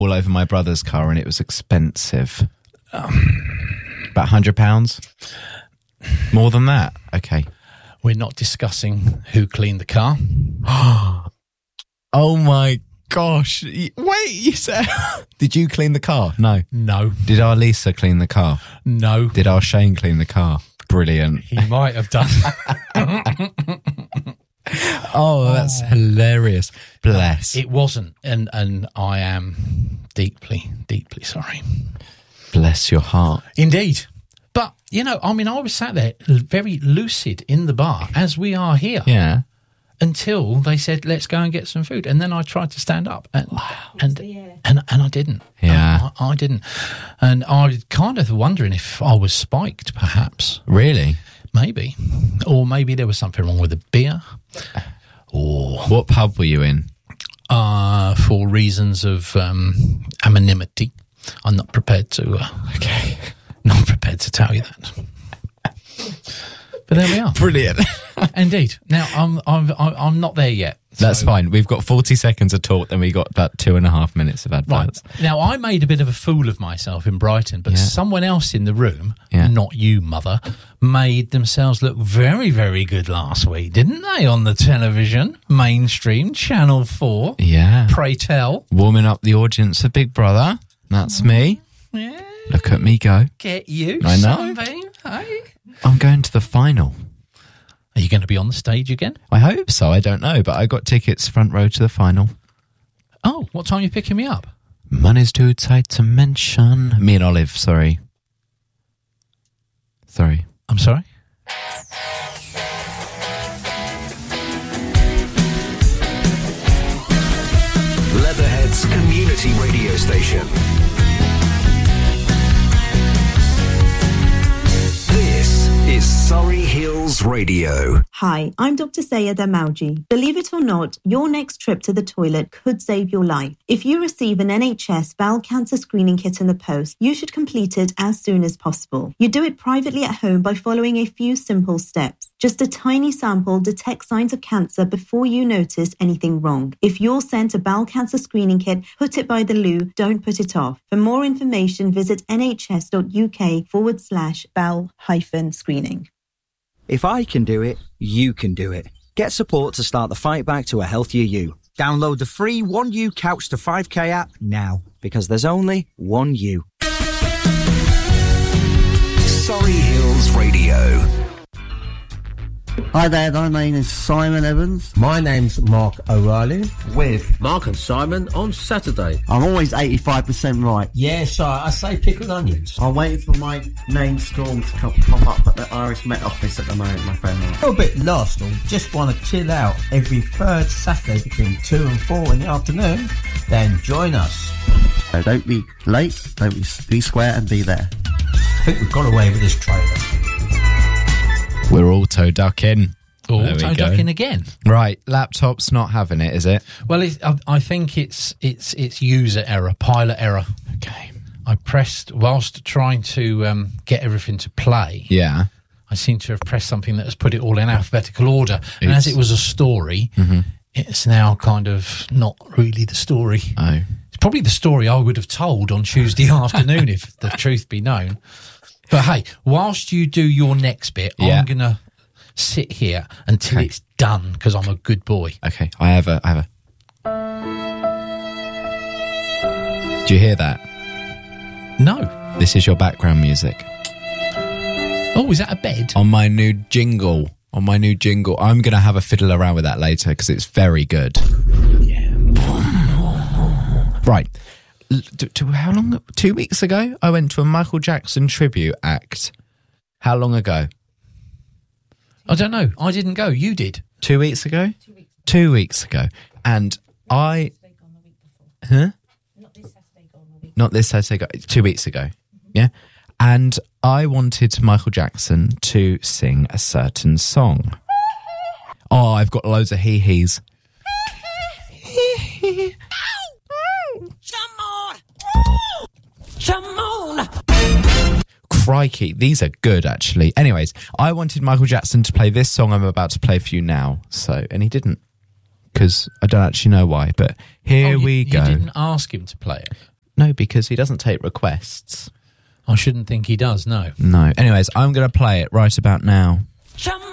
all over my brother's car, and it was expensive. About £100? More than that? Okay. We're not discussing who cleaned the car. Oh my gosh. Wait, you said... Did you clean the car? No. No. Did our Lisa clean the car? No. Did our Shane clean the car? Brilliant. He might have done. Oh, that's hilarious. Bless. It wasn't, and I am deeply, deeply sorry. Bless your heart. Indeed. But, I was sat there very lucid in the bar, as we are here. Yeah. Until they said, let's go and get some food. And then I tried to stand up. And I didn't. Yeah. I didn't. And I was kind of wondering if I was spiked, perhaps. Really? Maybe. Or maybe there was something wrong with the beer. Or what pub were you in? For reasons of anonymity. I'm not prepared to... okay. Not prepared to tell you that. But there we are. Brilliant. Indeed. Now, I'm not there yet. That's fine. We've got 40 seconds of talk, then we got about 2.5 minutes of adverts. Right. Now, I made a bit of a fool of myself in Brighton, but someone else in the room, not you, mother, made themselves look very, very good last week, didn't they, on the television? Mainstream, Channel 4. Yeah. Pray tell. Warming up the audience for Big Brother. That's me. Yeah. Look at me go. Get you, I know. Sunbeam. Hey. I'm going to the final. Are you going to be on the stage again? I hope so. I don't know, but I got tickets front row to the final. Oh, what time are you picking me up? Money's too tight to mention. Me and Olive, sorry. I'm sorry? Leatherhead's community radio station. This is Surrey Hills Radio. Hi, I'm Dr. Sayeda Mauji. Believe it or not, your next trip to the toilet could save your life. If you receive an NHS bowel cancer screening kit in the post, you should complete it as soon as possible. You do it privately at home by following a few simple steps. Just a tiny sample detects signs of cancer before you notice anything wrong. If you're sent a bowel cancer screening kit, put it by the loo, don't put it off. For more information, visit nhs.uk/bowel-screening. If I can do it, you can do it. Get support to start the fight back to a healthier you. Download the free 1U Couch to 5K app now, because there's only one you. Surrey Hills Radio. Hi there, my name is Simon Evans. My name's Mark O'Reilly. With Mark and Simon on Saturday. I'm always 85% right. Yeah, so I say pickled onions. I'm waiting for my name storm to pop up at the Irish Met office at the moment, my friend. A little bit lost or just want to chill out every third Saturday between 2 and 4 in the afternoon? Then join us. So don't be late, don't be square and be there. I think we've got away with this trailer. We're auto-ducking. Auto-ducking again. Right, laptop's not having it, is it? Well, I think it's user error, pilot error. Okay. I pressed, whilst trying to get everything to play, Yeah. I seem to have pressed something that has put it all in alphabetical order. And as it was a story, it's now kind of not really the story. Oh. It's probably the story I would have told on Tuesday afternoon, if the truth be known. But hey, whilst you do your next bit, I'm going to sit here until it's done, because I'm a good boy. Okay, I have a... Do you hear that? No. This is your background music. Oh, is that a bed? On my new jingle. I'm going to have a fiddle around with that later, because it's very good. Yeah. Right. How long? 2 weeks ago, I went to a Michael Jackson tribute act. How long ago? I don't know. I didn't go. You did. 2 weeks ago? 2 weeks ago. And I... Huh? Not this Saturday. 2 weeks ago. Yeah? And I wanted Michael Jackson to sing a certain song. Oh, I've got loads of hee-hees. Crikey, these are good, actually. Anyways, I wanted Michael Jackson to play this song I'm about to play for you now. And he didn't, because I don't actually know why, but here we go. You didn't ask him to play it? No, because he doesn't take requests. I shouldn't think he does, no. No. Anyways, I'm going to play it right about now. Some